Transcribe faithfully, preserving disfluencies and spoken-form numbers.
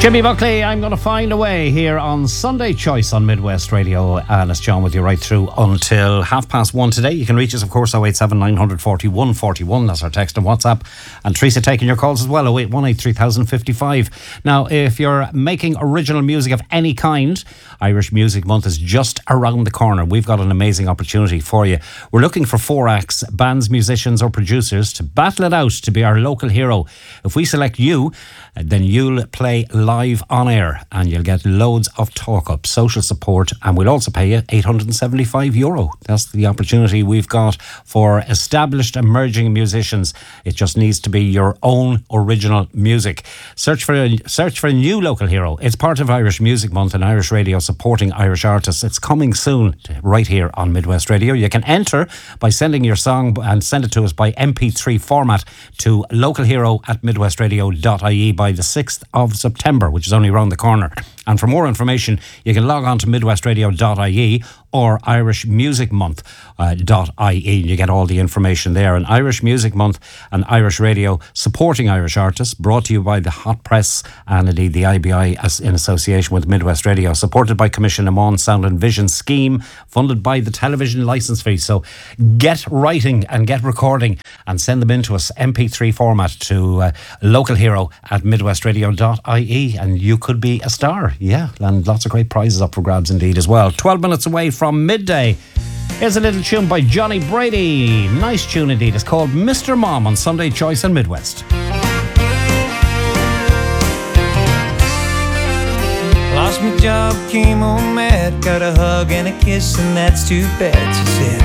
Jimmy Buckley, I'm going to find a way here on Sunday Choice on Midwest Radio. And it's John with you right through until half past one today. You can reach us, of course, oh eight seven nine four one four one. That's our text and WhatsApp. And Teresa taking your calls as well, oh eight one eight three thousand fifty-five. Now, if you're making original music of any kind, Irish Music Month is just around the corner. We've got an amazing opportunity for you. We're looking for four acts, bands, musicians or producers to battle it out to be our local hero. If we select you, then you'll play live on air and you'll get loads of talk up, social support, and we'll also pay you eight hundred seventy-five euro. That's the opportunity we've got for established emerging musicians. It just needs to be your own original music. Search for a, search for a new local hero. It's part of Irish Music Month and Irish Radio supporting Irish artists. It's coming soon right here on Midwest Radio. You can enter by sending your song and send it to us by M P three format to localhero at midwestradio dot I E by the sixth of September, which is only around the corner. And for more information, you can log on to midwestradio dot I E or irish music month dot I E. You get all the information there. And Irish Music Month and Irish Radio supporting Irish artists, brought to you by the Hot Press and indeed the I B I as in association with Midwest Radio, supported by Commission Amon Sound and Vision Scheme, funded by the television licence fee. So get writing and get recording and send them in to us, M P three format, to uh, localhero at midwestradio dot I E, and you could be a star. Yeah, and lots of great prizes up for grabs indeed as well. twelve minutes away from midday. Here's a little tune by Johnny Brady. Nice tune indeed. It's called Mister Mom on Sunday Choice on Midwest. Lost my job, came home mad, got a hug and a kiss, and that's too bad. She said,